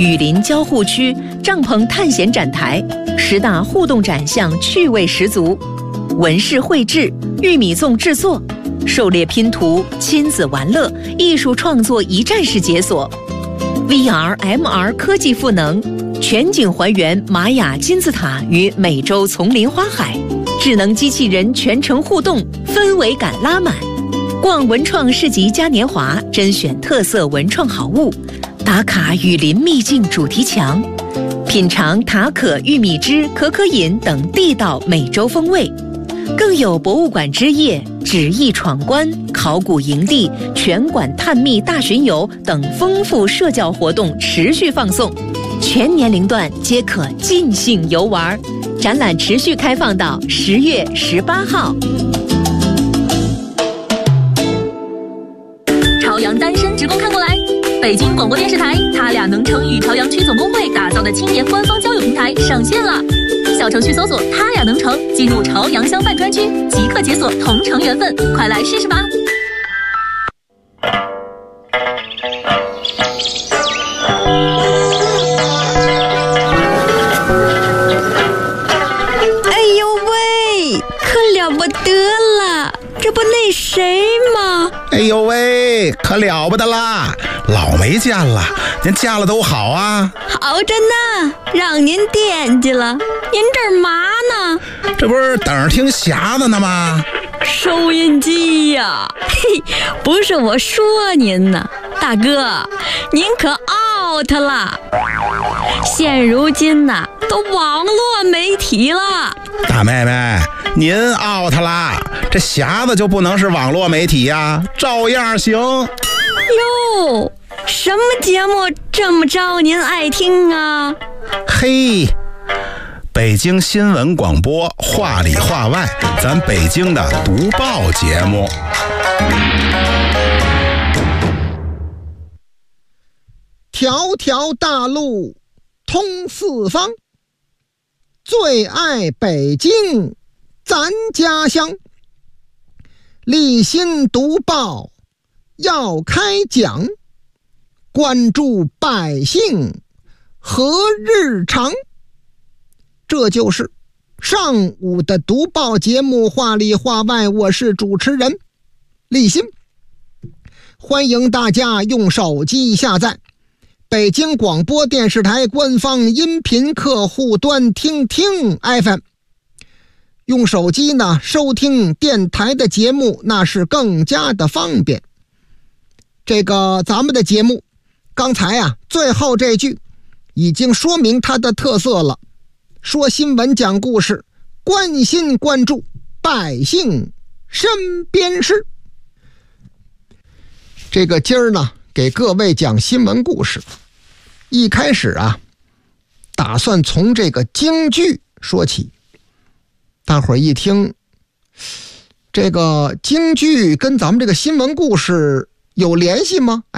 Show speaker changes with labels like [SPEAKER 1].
[SPEAKER 1] 雨林交互区、帐篷探险展台、10大互动展项，趣味十足。纹饰绘制、玉米粽制作、狩猎拼图、亲子玩乐、艺术创作一站式解锁。VR、MR 科技赋能，全景还原玛雅金字塔与美洲丛林花海，智能机器人全程互动，氛围感拉满。逛文创市集嘉年华，甄选特色文创好物，打卡雨林秘境主题墙，品尝塔可玉米汁、可可饮等地道美洲风味。更有博物馆之夜、纸艺闯关、考古营地、全馆探秘大巡游等丰富社交活动持续放送，全年龄段皆可尽兴游玩。展览持续开放到10月18号。
[SPEAKER 2] 朝阳单身职工看过来！北京广播电视台他俩能成与朝阳区总工会打造的青年官方交友平台上线了。小程序搜索他俩能成，进入朝阳相伴专区，即刻解锁同城缘分，快来试试吧！
[SPEAKER 3] 哎呦喂，可了不得了，这不那谁吗？
[SPEAKER 4] 哎呦喂，可了不得啦！老没见了，您见了都好啊。
[SPEAKER 3] 好着呢，让您惦记了。您这儿嘛呢？
[SPEAKER 4] 这不是等着听匣子呢吗？
[SPEAKER 3] 收音机呀，嘿，不是我说您呢，大哥，您可 out 了。现如今呐，都网络媒体了。
[SPEAKER 4] 大妹妹，您 out 了，这匣子就不能是网络媒体呀，照样行。
[SPEAKER 3] 哟，什么节目这么招您爱听啊？
[SPEAKER 4] 嘿，北京新闻广播话里话外，咱北京的读报节目。
[SPEAKER 5] 条条大路通四方，最爱北京咱家乡。立新读报要开讲，关注百姓和日常。这就是上午的读报节目话里话外，我是主持人立新。欢迎大家用手机下载北京广播电视台官方音频客户端听听 FM， 用手机呢收听电台的节目，那是更加的方便。这个咱们的节目刚才啊最后这句已经说明它的特色了，说新闻讲故事，关心关注百姓身边事。这个今儿呢给各位讲新闻故事，一开始啊打算从这个京剧说起。大伙儿一听这个京剧跟咱们这个新闻故事有联系吗？